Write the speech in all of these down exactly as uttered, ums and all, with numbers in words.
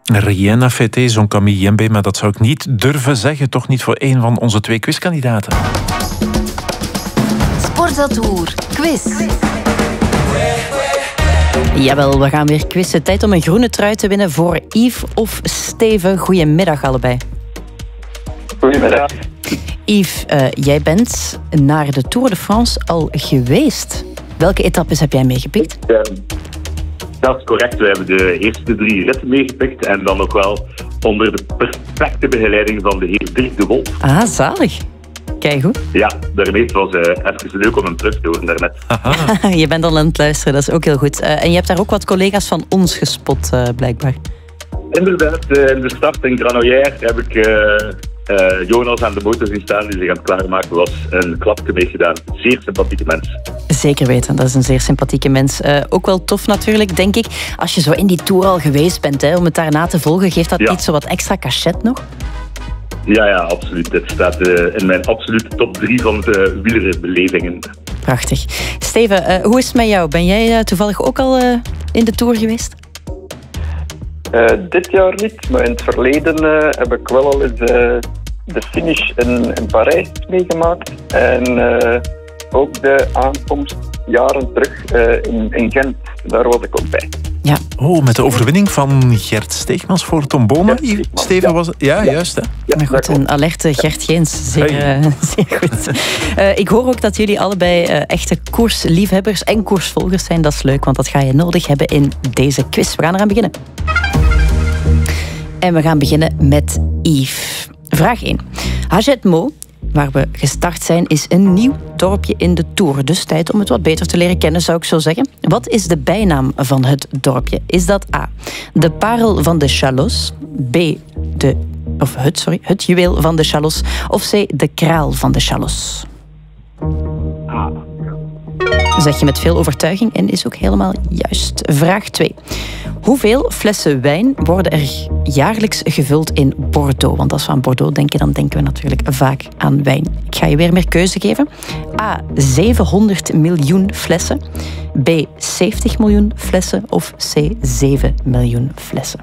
Rien n'a fêté son Camille Jembe, maar dat zou ik niet durven zeggen. Toch niet voor een van onze twee quizkandidaten. Sportatour quiz. Jawel, we gaan weer quizzen. Tijd om een groene trui te winnen voor Yves of Steven. Goedemiddag allebei. Goedemiddag. Yves, uh, jij bent naar de Tour de France al geweest. Welke etappes heb jij meegepikt? Ja, dat is correct. We hebben de eerste drie ritten meegepikt. En dan ook wel onder de perfecte begeleiding van de heer Dirk de Wolf. Ah, zalig. Kijk goed. Ja, daarmee was het uh, even leuk om hem terug te horen daarnet. Je bent al aan het luisteren, dat is ook heel goed. Uh, en je hebt daar ook wat collega's van ons gespot, uh, blijkbaar. Inderdaad, uh, in de start in Granollers heb ik uh, uh, Jonas aan de motor zien staan die zich aan het klaarmaken was. Een klapje meegedaan. Zeer sympathieke mens. Zeker weten, dat is een zeer sympathieke mens. Uh, ook wel tof natuurlijk, denk ik. Als je zo in die Tour al geweest bent, hè, om het daarna te volgen, geeft dat ja. niet zo wat extra cachet nog? Ja, ja, absoluut. Dit staat uh, in mijn absolute top drie van de wielerenbelevingen. Prachtig. Steven, uh, hoe is het met jou? Ben jij uh, toevallig ook al uh, in de Tour geweest? Uh, dit jaar niet, maar in het verleden uh, heb ik wel al eens uh, de finish in, in Parijs meegemaakt. En uh, ook de aankomst jaren terug uh, in, in Gent. Daar was ik ook bij. Ja. Oh, met de overwinning van Gert Steegmans voor Tom Bonen. Steven ja. was het? Ja, ja. Juist. Hè? Ja, maar goed, een alerte Gert Geens. Zeer, hey. uh, zeer goed. Uh, ik hoor ook dat jullie allebei uh, echte koersliefhebbers en koersvolgers zijn. Dat is leuk, want dat ga je nodig hebben in deze quiz. We gaan eraan beginnen. En we gaan beginnen met Yves. Vraag één. Hajet Mo, waar we gestart zijn, is een nieuw dorpje in de Tour. Dus tijd om het wat beter te leren kennen, zou ik zo zeggen. Wat is de bijnaam van het dorpje? Is dat A, de parel van de Chalosse, B, de, of het, sorry, het juweel van de Chalosse, of C, de kraal van de Chalosse? A. Zeg je met veel overtuiging en is ook helemaal juist. Vraag twee. Hoeveel flessen wijn worden er jaarlijks gevuld in Bordeaux? Want als we aan Bordeaux denken, dan denken we natuurlijk vaak aan wijn. Ik ga je weer meer keuze geven. A, zevenhonderd miljoen flessen. B, zeventig miljoen flessen. Of C, zeven miljoen flessen.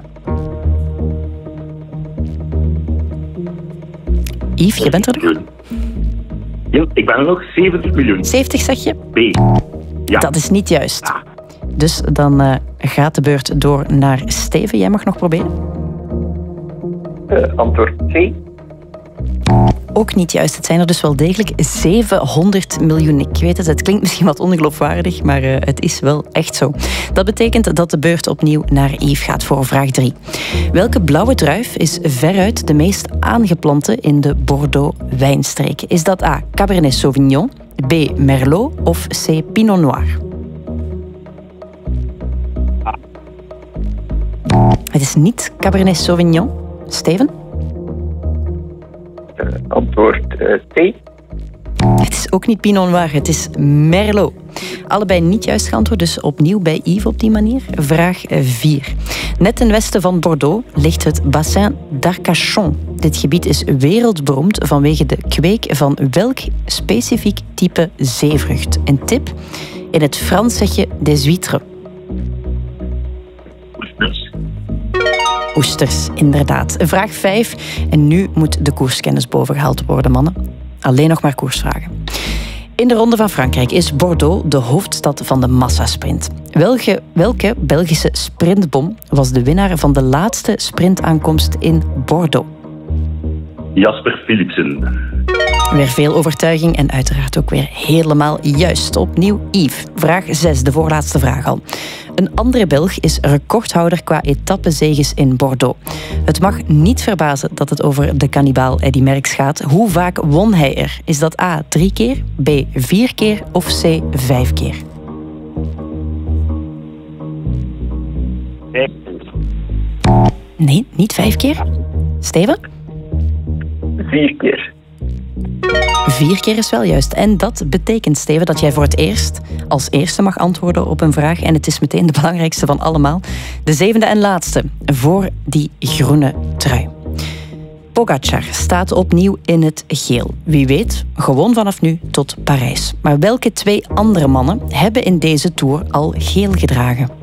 Yves, je bent er nog? Ja, ik ben er nog. zeventig miljoen. zeventig zeg je? B. Ja. Dat is niet juist. Ah. Dus dan uh, gaat de beurt door naar Steven. Jij mag nog proberen. Uh, antwoord C. Ook niet juist. Het zijn er dus wel degelijk zevenhonderd miljoen. Ik weet het, het klinkt misschien wat ongeloofwaardig, maar uh, het is wel echt zo. Dat betekent dat de beurt opnieuw naar Yves gaat voor vraag drie. Welke blauwe druif is veruit de meest aangeplante in de Bordeaux-wijnstreek? Is dat A, Cabernet Sauvignon, B, Merlot of C, Pinot Noir? Het is niet Cabernet Sauvignon. Steven? Uh, antwoord uh, C. Het is ook niet Pinot Noir, het is Merlot. Allebei niet juist geantwoord, dus opnieuw bij Yves op die manier. Vraag vier. Net ten westen van Bordeaux ligt het Bassin d'Arcachon. Dit gebied is wereldberoemd vanwege de kweek van welk specifiek type zeevrucht? Een tip, in het Frans zeg je des huîtres. Oesters. Oesters, inderdaad. Vraag vijf. En nu moet de koerskennis bovengehaald worden, mannen. Alleen nog maar koersvragen. In de Ronde van Frankrijk is Bordeaux de hoofdstad van de massasprint. Welke, welke Belgische sprintbom was de winnaar van de laatste sprintaankomst in Bordeaux? Jasper Philipsen. Weer veel overtuiging en uiteraard ook weer helemaal juist. Opnieuw Yves. Vraag zes, de voorlaatste vraag al. Een andere Belg is recordhouder qua etappezeges in Bordeaux. Het mag niet verbazen dat het over de kannibaal Eddy Merckx gaat. Hoe vaak won hij er? Is dat A, drie keer, B, vier keer of C, vijf keer? Vijf. Nee, niet vijf keer. Steven? Vier keer. Vier keer is wel juist. En dat betekent, Steven, dat jij voor het eerst als eerste mag antwoorden op een vraag. En het is meteen de belangrijkste van allemaal. De zevende en laatste voor die groene trui. Pogacar staat opnieuw in het geel. Wie weet, gewoon vanaf nu tot Parijs. Maar welke twee andere mannen hebben in deze Tour al geel gedragen?